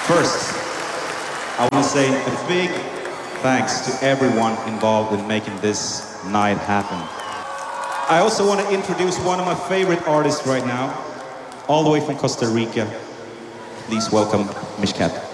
First, I want to say a big thanks to everyone involved in making this night happen. I also want to introduce one of my favorite artists right now, all the way from Costa Rica. Please welcome Mishkat.